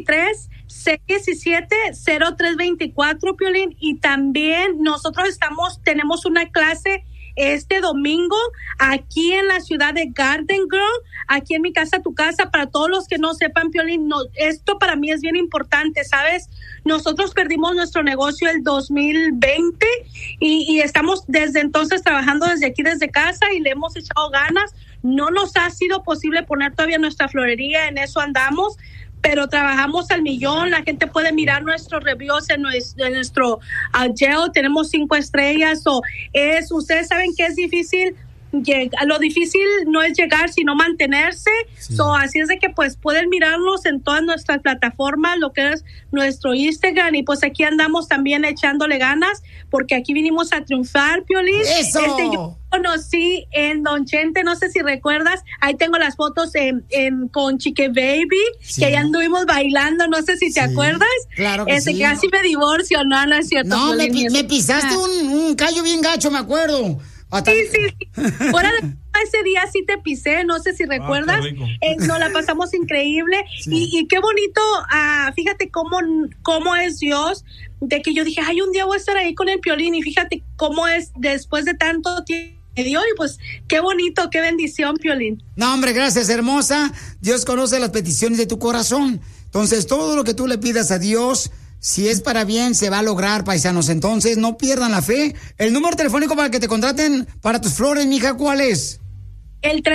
323-617-0324, Piolín. Y también nosotros tenemos una clase este domingo aquí en la ciudad de Garden Grove, aquí en Mi Casa Tu Casa. Para todos los que no sepan, Piolín, esto para mí es bien importante, ¿sabes? Nosotros perdimos nuestro negocio el 2020 y estamos desde entonces trabajando desde aquí, desde casa, y le hemos echado ganas. No nos ha sido posible poner todavía nuestra florería, en eso andamos, pero trabajamos al millón. La gente puede mirar nuestros reviews en nuestro Yelp. Tenemos 5 estrellas. Ustedes saben que es difícil. Lo difícil no es llegar, sino mantenerse. Sí. Así es de que pues pueden mirarnos en todas nuestras plataformas, lo que es nuestro Instagram, y pues aquí andamos también echándole ganas, porque aquí vinimos a triunfar, Piolín. ¡Eso! Yo conocí en Don Chente, no sé si recuerdas, ahí tengo las fotos con Chique Baby, sí, que ya anduvimos bailando, no sé si te acuerdas. Claro que sí. Casi me divorcio, no es cierto. No, me pisaste un callo bien gacho, me acuerdo. Sí. Fuera de ese día sí te pisé, no sé si recuerdas. Nos la pasamos increíble. Sí. Y qué bonito, fíjate cómo es Dios, de que yo dije, un día voy a estar ahí con el Piolín, y fíjate cómo es después de tanto tiempo. Y pues qué bonito, qué bendición, Piolín. No, hombre, gracias, hermosa. Dios conoce las peticiones de tu corazón. Entonces, todo lo que tú le pidas a Dios, si es para bien, se va a lograr, paisanos. Entonces, no pierdan la fe. El número telefónico para que te contraten para tus flores, mija, ¿cuál es? El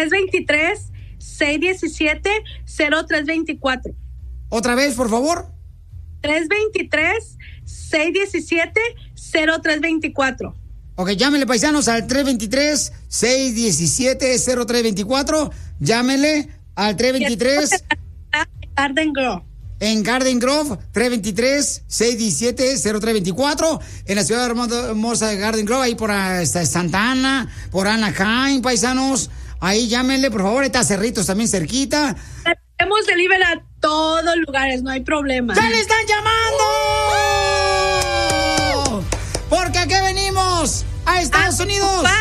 323-617-0324. ¿Otra vez, por favor? 323-617-0324. Ok, llámenle, paisanos, al 323-617-0324. Llámenle al 323... Garden Grove. En Garden Grove, 323-617-0324. En la ciudad hermosa de Garden Grove, ahí por Santa Ana, por Anaheim, paisanos. Ahí llámenle, por favor. Está Cerritos también cerquita. Tenemos delivery a todos lugares, no hay problema. ¡Ya le están llamando! Porque aquí venimos a Estados Unidos